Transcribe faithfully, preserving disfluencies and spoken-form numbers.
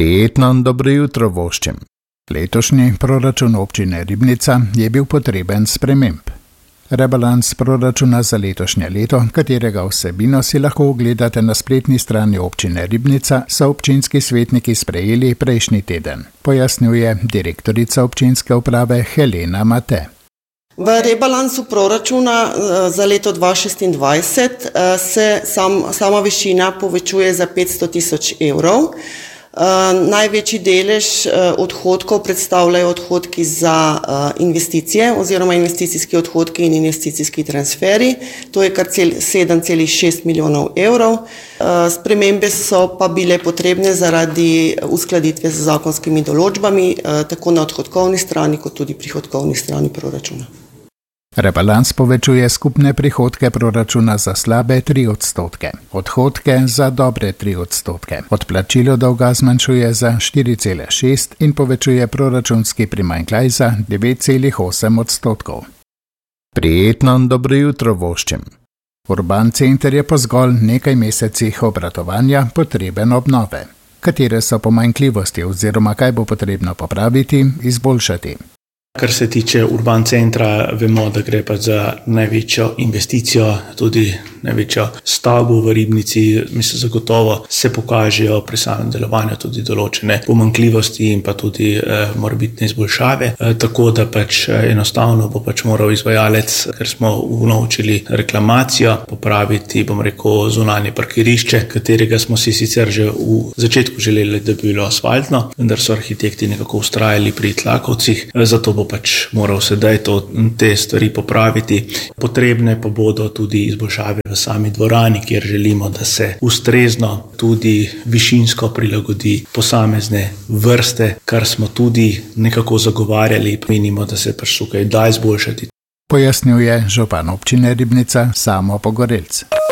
Prijetno dobro jutro voščim. Letošnji proračun občine Ribnica je bil potreben sprememb. Rebalans proračuna za letošnje leto, katerega vsebino si lahko ogledate na spletni strani občine Ribnica, so občinski svetniki sprejeli prejšnji teden, pojasnjuje direktorica občinske uprave Helena Mate. V rebalansu proračuna za leto dva tisoč šestindvajset se sam, sama višina povečuje za petsto tisoč evrov. Največji delež odhodkov predstavljajo odhodki za investicije oziroma investicijski odhodki in investicijski transferi. To je kar sedem celih šest milijonov evrov. Spremembe so pa bile potrebne zaradi uskladitve z zakonskimi določbami, tako na odhodkovni strani kot tudi prihodkovni strani proračuna. Rebalans povečuje skupne prihodke proračuna za slabe tri odstotke, odhodke za dobre tri odstotke. Odplačilo dolga zmanjšuje za štiri cele šest in povečuje proračunski primanjkljaj za devet celih osem odstotkov. Prijetno dobro jutro voščim. Urban center je po zgolj nekaj mesecih obratovanja potreben obnove. Katere so pomanjkljivosti oziroma kaj bo potrebno popraviti, izboljšati? Kar se tiče Urban centra, vemo, da gre pa za največjo investicijo, tudi največjo stavbo v Ribnici. Mislim, zagotovo se pokažejo pri samem delovanju tudi določene pomanjkljivosti in pa tudi eh, morebitne izboljšave. Eh, tako da pač enostavno bo pač moral izvajalec, ker smo unovčili reklamacijo, popraviti, bom rekel, zunanje parkirišče, katerega smo si sicer že v začetku želeli, da bi bilo asfaltno, vendar so arhitekti nekako ustrajali pri tlakovcih, eh, zato bo pač moral sedaj to, te stvari popraviti. Potrebne pa bodo tudi izboljšave v sami dvorani, kjer želimo, da se ustrezno tudi višinsko prilagodi posamezne vrste, kar smo tudi nekako zagovarjali. Menimo, da se pač tukaj da izboljšati. Pojasnjuje župan občine Ribnica Samo Pogorelc.